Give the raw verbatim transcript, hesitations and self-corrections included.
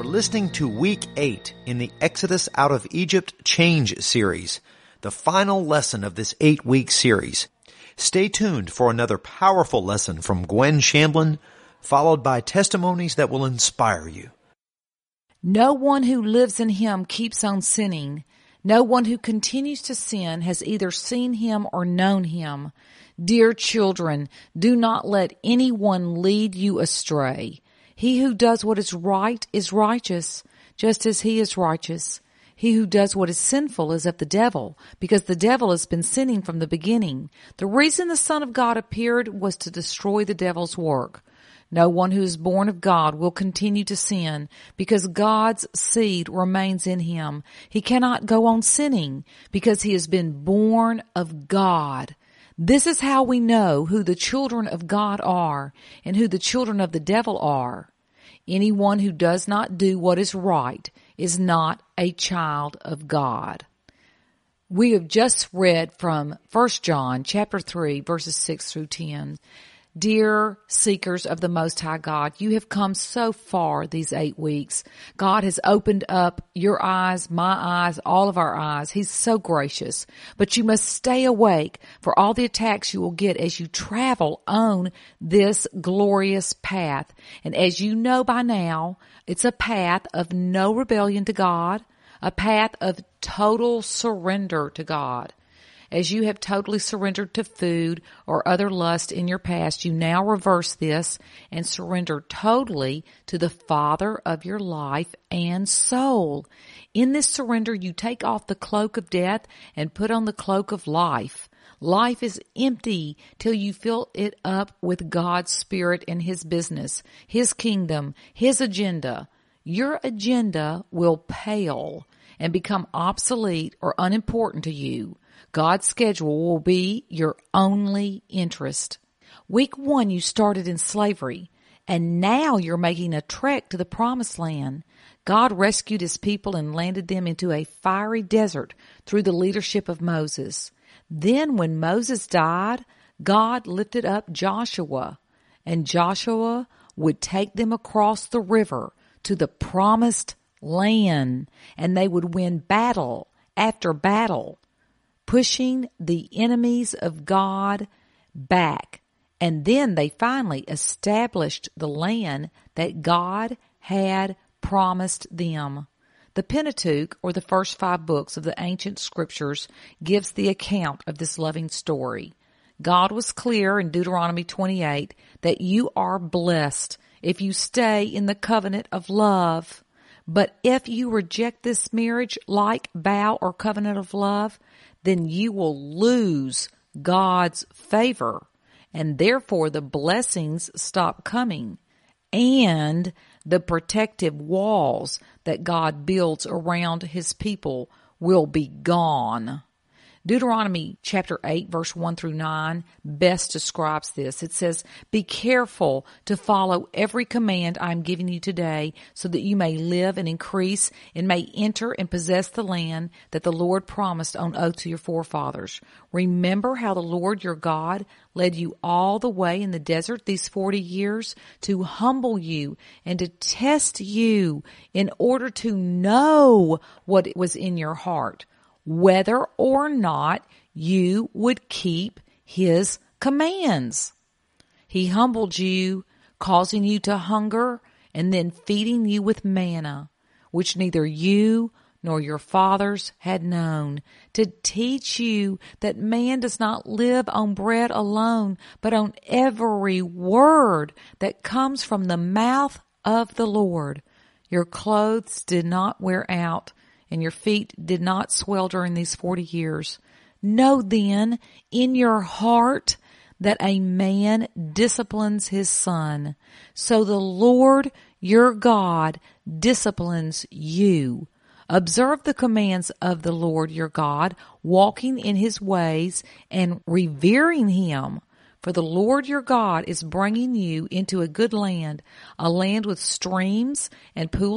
listening to Week eight in the Exodus Out of Egypt Change series, the final lesson of this eight-week series. Stay tuned for another powerful lesson from Gwen Shamblin, followed by testimonies that will inspire you. No one who lives in him keeps on sinning. No one who continues to sin has either seen him or known him. Dear children, do not let anyone lead you astray. He who does what is right is righteous, just as he is righteous. He who does what is sinful is of the devil, because the devil has been sinning from the beginning. The reason the Son of God appeared was to destroy the devil's work. No one who is born of God will continue to sin, because God's seed remains in him. He cannot go on sinning, because he has been born of God. This is how we know who the children of God are and who the children of the devil are. Anyone who does not do what is right is not a child of God. We have just read from First John chapter three, verses six through ten. Dear seekers of the Most High God, you have come so far these eight weeks. God has opened up your eyes, my eyes, all of our eyes. He's so gracious. But you must stay awake for all the attacks you will get as you travel on this glorious path. And as you know by now, it's a path of no rebellion to God, a path of total surrender to God. As you have totally surrendered to food or other lust in your past, you now reverse this and surrender totally to the Father of your life and soul. In this surrender, you take off the cloak of death and put on the cloak of life. Life is empty till you fill it up with God's Spirit and His business, His kingdom, His agenda. Your agenda will pale and become obsolete or unimportant to you. God's schedule will be your only interest. Week one, you started in slavery, and now you're making a trek to the promised land. God rescued his people and landed them into a fiery desert through the leadership of Moses. Then when Moses died, God lifted up Joshua, and Joshua would take them across the river to the promised land, and they would win battle after battle, pushing the enemies of God back. And then they finally established the land that God had promised them. The Pentateuch, or the first five books of the ancient scriptures, gives the account of this loving story. God was clear in Deuteronomy twenty-eight that you are blessed if you stay in the covenant of love. But if you reject this marriage-like vow or covenant of love, then you will lose God's favor, and therefore the blessings stop coming, and the protective walls that God builds around his people will be gone. Deuteronomy chapter eight, verse one through nine best describes this. It says, "Be careful to follow every command I am giving you today, so that you may live and increase and may enter and possess the land that the Lord promised on oath to your forefathers. Remember how the Lord your God led you all the way in the desert these forty years to humble you and to test you in order to know what was in your heart, whether or not you would keep his commands. He humbled you, causing you to hunger, and then feeding you with manna, which neither you nor your fathers had known, to teach you that man does not live on bread alone, but on every word that comes from the mouth of the Lord. Your clothes did not wear out, and your feet did not swell during these forty years. Know then in your heart that a man disciplines his son. So the Lord your God disciplines you. Observe the commands of the Lord your God, walking in his ways and revering him. For the Lord your God is bringing you into a good land, a land with streams and pools